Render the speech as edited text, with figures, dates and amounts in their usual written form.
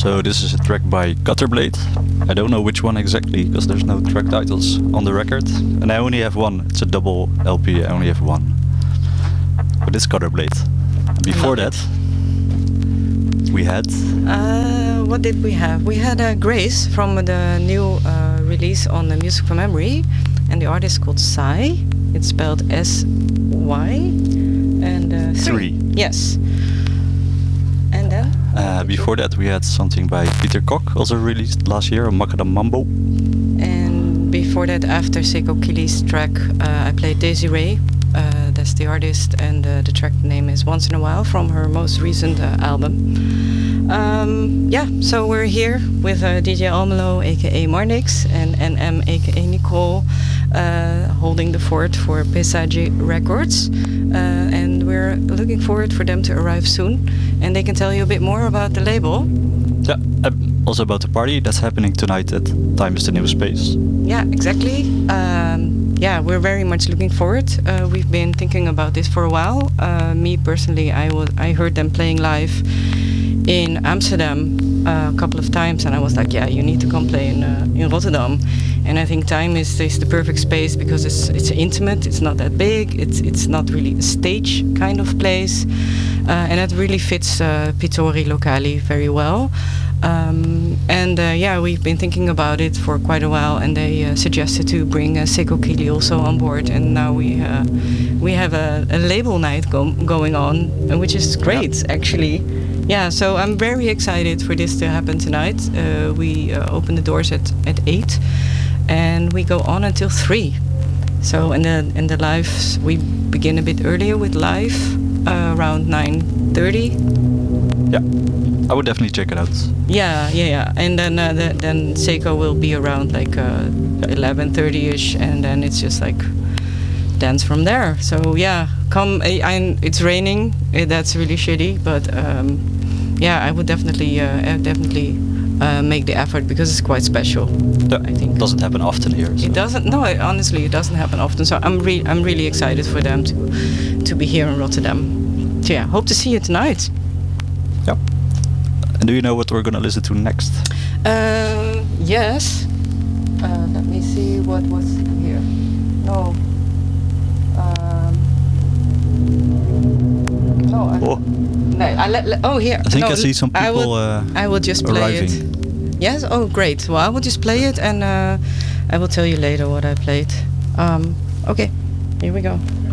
So this is a track by Gutterblade. I don't know which one exactly because there's no track titles on the record, and I only have one. It's a double LP. I only have one, but it's Gutterblade. And before that, we had. What did we have? We had Grace from the new release on the Music from Memory, and the artist is called Psy. It's spelled S-Y and 3. Yes. And then? Before that, we had something by Peter Kok, also released last year, Macadam Mambo. And before that, after Seiko Kili's track, I played Daisy Ray. That's the artist, and the track name is Once in a While from her most recent album. So we're here with DJ Almelo, aka Marnix, and NM, aka Nicole, holding the fort for Pesage Records. And we're looking forward for them to arrive soon, and they can tell you a bit more about the label. Yeah, also about the party that's happening tonight at Time is the New Space. Yeah, exactly. We're very much looking forward. We've been thinking about this for a while. Me personally, I heard them playing live in Amsterdam a couple of times, and I was like, yeah, you need to come play in Rotterdam. And I think Time is the perfect space because it's intimate, it's not that big, it's not really a stage kind of place, and it really fits Pittori Locali very well. We've been thinking about it for quite a while, and they suggested to bring Seiko Kili also on board, and now we have a label night going on, which is great, actually. Yeah, so I'm very excited for this to happen tonight. We open the doors at 8, and we go on until 3. So in the live, we begin a bit earlier with live, around 9:30. Yeah, I would definitely check it out. Yeah. And then Seiko will be around like 11:30ish, and then it's just like dance from there. So yeah, come. It's raining. That's really shitty, but I would definitely make the effort because it's quite special. I think it doesn't happen often here. So. It doesn't. No, honestly, it doesn't happen often. So I'm really excited for them to be here in Rotterdam. So yeah, hope to see you tonight. Yep. And do you know what we're gonna listen to next? Yes. Let me see what was here. No. Here. I think I see some people I will just play arriving. it. Yes? Oh, great. Well, I will just play it, and I will tell you later what I played. Okay, here we go.